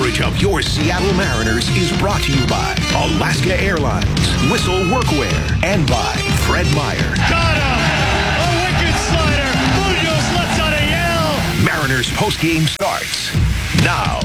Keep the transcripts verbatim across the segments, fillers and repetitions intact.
Coverage of your Seattle Mariners is brought to you by Alaska Airlines, Whistle Workwear, and by Fred Meyer. Got him! A wicked slider! Munoz lets out a yell! Mariners postgame starts now.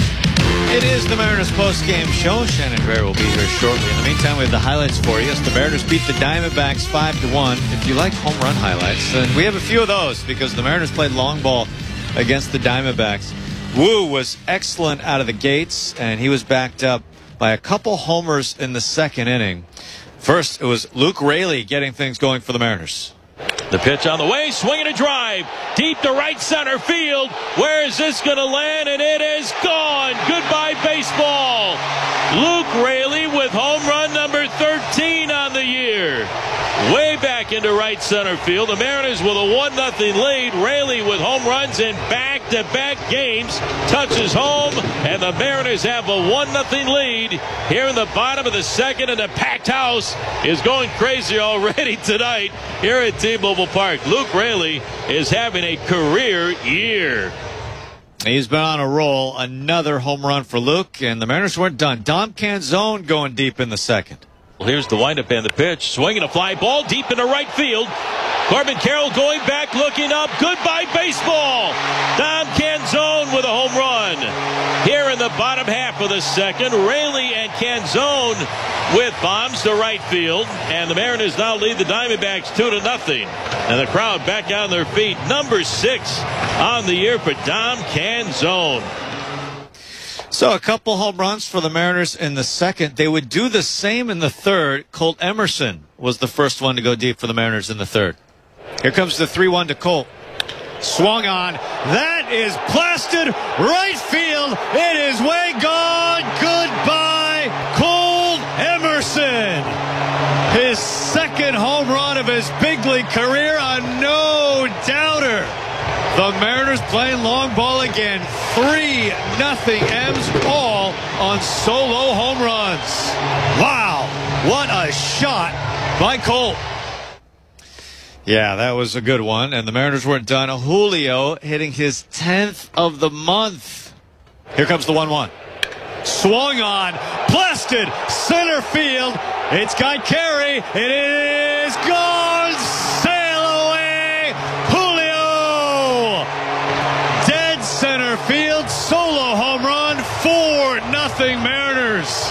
It is the Mariners postgame show. Shannon Bear will be here shortly. In the meantime, we have the highlights for you. Yes, the Mariners beat the Diamondbacks five to one. If you like home run highlights, and we have a few of those because the Mariners played long ball against the Diamondbacks. Wu was excellent out of the gates, and he was backed up by a couple homers in the second inning. First, it was Luke Raley getting things going for the Mariners. The pitch on the way, swinging a drive deep to right center field. Where is this going to land? And it is gone. Goodbye, baseball. Luke Raley with home run number thirteen on the year. Way back into right center field. The Mariners with a one nothing lead. Raley with home runs in back-to-back games. Touches home, and the Mariners have a one nothing lead here in the bottom of the second, and the packed house is going crazy already tonight here at T-Mobile Park. Luke Raley is having a career year. He's been on a roll. Another home run for Luke, and the Mariners weren't done. Dom Canzone going deep in the second. Well, here's the windup and the pitch. Swinging a fly ball deep into right field. Corbin Carroll going back, looking up. Goodbye, baseball. Dom Canzone with a home run. Here in the bottom half of the second, Raley and Canzone with bombs to right field. And the Mariners now lead the Diamondbacks two to nothing. And the crowd back on their feet. Number six on the year for Dom Canzone. So a couple home runs for the Mariners in the second. They would do the same in the third. Colt Emerson was the first one to go deep for the Mariners in the third. Here comes the three one to Colt. Swung on. That is blasted right field. It is way gone. Goodbye, Colt Emerson. His second home run of his big league career, a no-doubter. The Mariners playing long ball again. three nothing M's all on solo home runs. Wow, what a shot by Colt. Yeah, that was a good one. And the Mariners weren't done. Julio hitting his tenth of the month. Here comes the one one. Swung on, blasted center field. It's got Carey. It is gone. Sail away, Julio. Dead center field, solo home run, four nothing Mariners.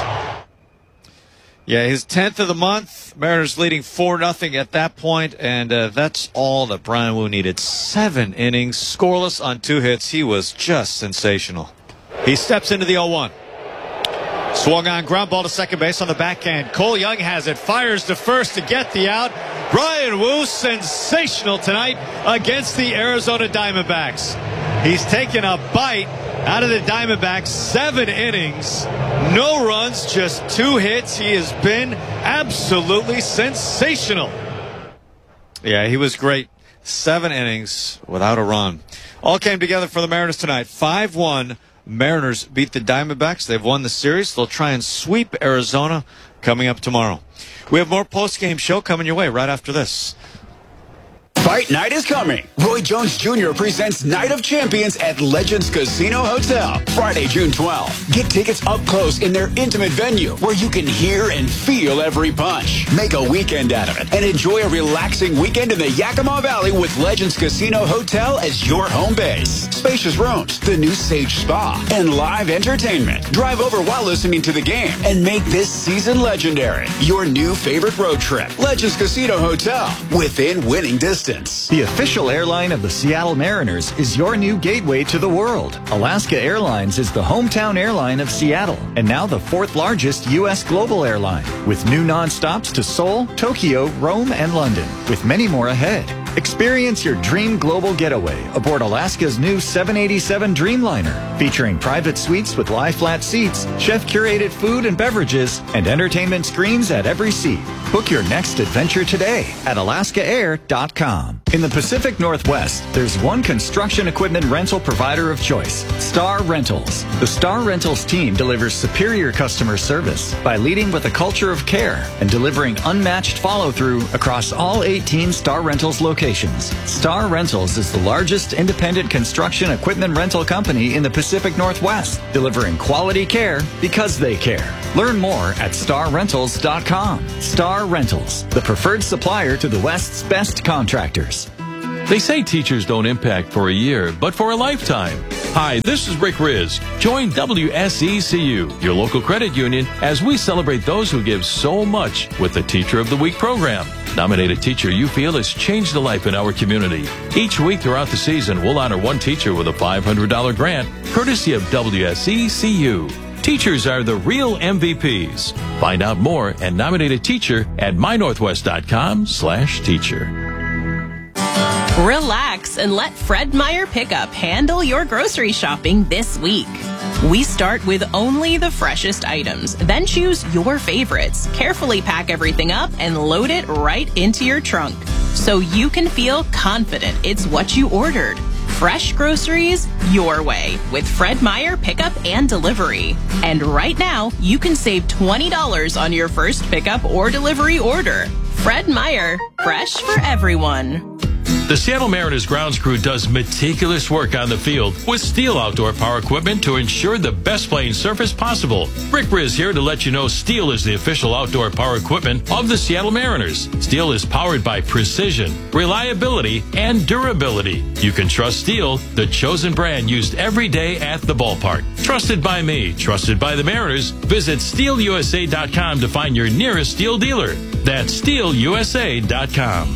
Yeah, his tenth of the month. Mariners leading four nothing at that point, and uh, that's all that Bryan Woo needed. Seven innings, scoreless on two hits. He was just sensational. He steps into the oh one. Swung on, ground ball to second base on the backhand. Cole Young has it, fires to first to get the out. Bryan Woo, sensational tonight against the Arizona Diamondbacks. He's taken a bite out of the Diamondbacks. Seven innings, no runs, just two hits. He has been absolutely sensational. Yeah, he was great. Seven innings without a run. All came together for the Mariners tonight. five one. Mariners beat the Diamondbacks. They've won the series. They'll try and sweep Arizona coming up tomorrow. We have more post-game show coming your way right after this. Fight night is coming. Roy Jones Junior presents Night of Champions at Legends Casino Hotel, Friday, June twelfth. Get tickets up close in their intimate venue where you can hear and feel every punch. Make a weekend out of it and enjoy a relaxing weekend in the Yakima Valley with Legends Casino Hotel as your home base. Spacious rooms, the new Sage Spa, and live entertainment. Drive over while listening to the game and make this season legendary. Your new favorite road trip. Legends Casino Hotel, within winning distance. The official airline of the Seattle Mariners is your new gateway to the world. Alaska Airlines is the hometown airline of Seattle and now the fourth largest U S global airline, with new nonstops to Seoul, Tokyo, Rome, and London, with many more ahead. Experience your dream global getaway aboard Alaska's new seven eighty-seven Dreamliner, featuring private suites with lie-flat seats, chef-curated food and beverages, and entertainment screens at every seat. Book your next adventure today at alaska air dot com. In the Pacific Northwest, there's one construction equipment rental provider of choice, Star Rentals. The Star Rentals team delivers superior customer service by leading with a culture of care and delivering unmatched follow-through across all eighteen Star Rentals locations. Star Rentals is the largest independent construction equipment rental company in the Pacific Northwest, delivering quality care because they care. Learn more at star rentals dot com. Star Rentals, the preferred supplier to the West's best contractors. They say teachers don't impact for a year, but for a lifetime. Hi, this is Rick Riz. Join W S E C U, your local credit union, as we celebrate those who give so much with the Teacher of the Week program. Nominate a teacher you feel has changed a life in our community. Each week throughout the season, we'll honor one teacher with a five hundred dollars grant, courtesy of W S E C U. Teachers are the real M V Ps. Find out more and nominate a teacher at my northwest dot com slash teacher. Relax and let Fred Meyer Pickup handle your grocery shopping this week. We start with only the freshest items, then choose your favorites. Carefully pack everything up and load it right into your trunk so you can feel confident it's what you ordered. Fresh groceries your way with Fred Meyer Pickup and Delivery. And right now, you can save twenty dollars on your first pickup or delivery order. Fred Meyer, fresh for everyone. The Seattle Mariners grounds crew does meticulous work on the field with Steel outdoor power equipment to ensure the best playing surface possible. Rick Riz here to let you know Steel is the official outdoor power equipment of the Seattle Mariners. Steel is powered by precision, reliability, and durability. You can trust Steel, the chosen brand used every day at the ballpark. Trusted by me, trusted by the Mariners. Visit steel u s a dot com to find your nearest Steel dealer. That's steel u s a dot com.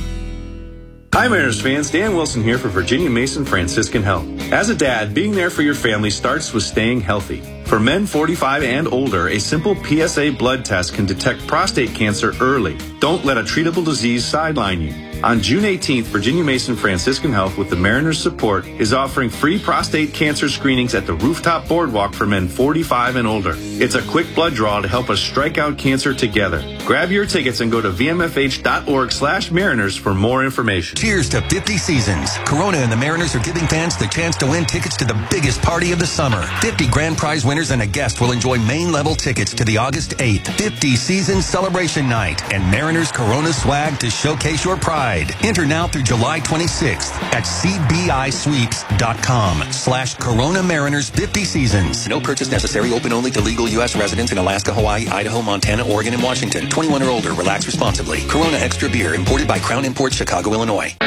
Hi Mariners fans, Dan Wilson here for Virginia Mason Franciscan Health. As a dad, being there for your family starts with staying healthy. For men forty-five and older, a simple P S A blood test can detect prostate cancer early. Don't let a treatable disease sideline you. On June eighteenth, Virginia Mason Franciscan Health, with the Mariners' support, is offering free prostate cancer screenings at the Rooftop Boardwalk for men forty-five and older. It's a quick blood draw to help us strike out cancer together. Grab your tickets and go to v m f h dot org slash mariners for more information. Cheers to fifty seasons. Corona and the Mariners are giving fans the chance to win tickets to the biggest party of the summer. fifty grand prize winners and a guest will enjoy main-level tickets to the August eighth fifty season celebration night and Mariners Corona swag to showcase your pride. Enter now through July twenty-sixth at c b i sweeps dot com slash Corona Mariners fifty seasons. No purchase necessary. Open only to legal U S residents in Alaska, Hawaii, Idaho, Montana, Oregon, and Washington. twenty-one or older. Relax responsibly. Corona Extra Beer, imported by Crown Imports, Chicago, Illinois.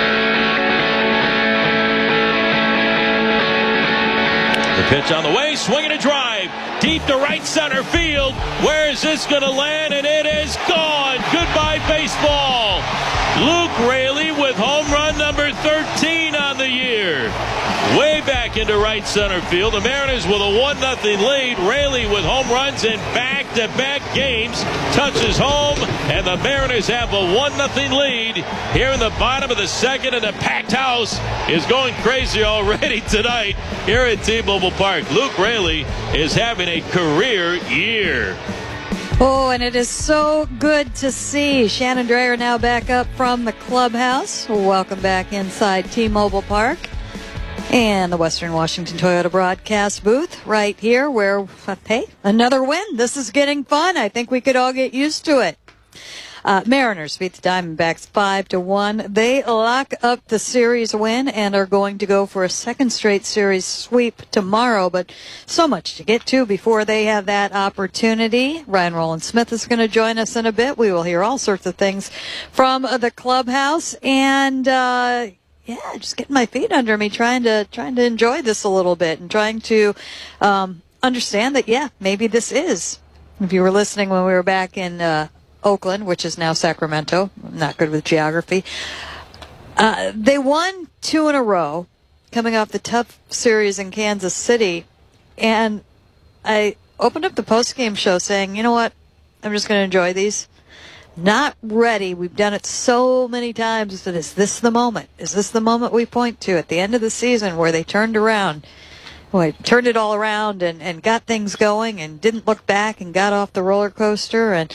The pitch on the way, swinging a drive, deep to right center field. Where is this going to land? And it is gone. Goodbye, baseball. Luke Raley with home run number thirteen on the year. Way back into right center field. The Mariners with a one nothing lead. Raley with home runs in back-to-back games. Touches home, and the Mariners have a one nothing lead here in the bottom of the second, and the packed house is going crazy already tonight here at T-Mobile Park. Luke Raley is having a career year. Oh, and it is so good to see Shannon Drayer now back up from the clubhouse. Welcome back inside T-Mobile Park and the Western Washington Toyota broadcast booth right here where, hey, another win. This is getting fun. I think we could all get used to it. Uh, Mariners beat the Diamondbacks five to one. They lock up the series win and are going to go for a second straight series sweep tomorrow, but so much to get to before they have that opportunity. Ryan Rowland-Smith is going to join us in a bit. We will hear all sorts of things from the clubhouse, and uh, yeah, just getting my feet under me, trying to trying to enjoy this a little bit and trying to um, understand that, yeah, maybe this is. If you were listening when we were back in uh, Oakland, which is now Sacramento. I'm not good with geography. Uh, they won two in a row, coming off the tough series in Kansas City. And I opened up the postgame show saying, you know what? I'm just going to enjoy these. Not ready. We've done it so many times. But is this the moment? Is this the moment we point to at the end of the season where they turned around? Well, turned it all around and, and got things going and didn't look back and got off the roller coaster. And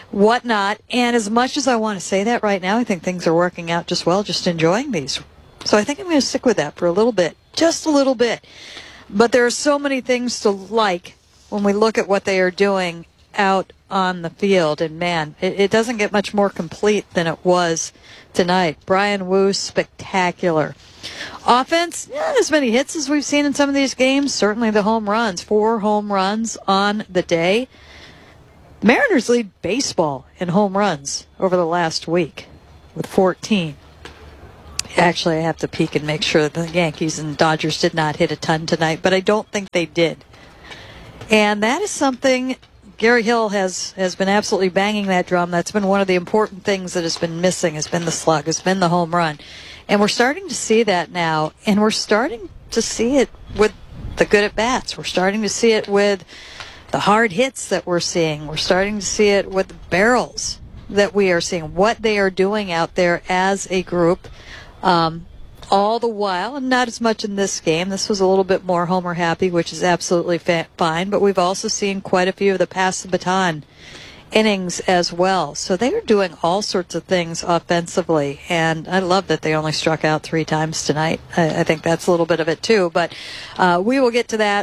whatnot. And as much as I want to say that right now, I think things are working out just well, just enjoying these. So I think I'm going to stick with that for a little bit, just a little bit. But there are so many things to like when we look at what they are doing out on the field. And, man, it, it doesn't get much more complete than it was tonight. Brian Wu, spectacular. Offense, not as many hits as we've seen in some of these games. Certainly the home runs. Four home runs on the day. The Mariners lead baseball in home runs over the last week with fourteen. Actually, I have to peek and make sure that the Yankees and Dodgers did not hit a ton tonight, but I don't think they did. And that is something Gary Hill has, has been absolutely banging that drum. That's been one of the important things that has been missing, has been the slug, has been the home run. And we're starting to see that now, and we're starting to see it with the good at-bats. We're starting to see it with the hard hits that we're seeing. We're starting to see it with the barrels that we are seeing, what they are doing out there as a group. Um, all the while, and not as much in this game. This was a little bit more homer happy, which is absolutely fa- fine, but we've also seen quite a few of the pass the baton innings as well. So they are doing all sorts of things offensively, and I love that they only struck out three times tonight. I, I think that's a little bit of it too, but uh, we will get to that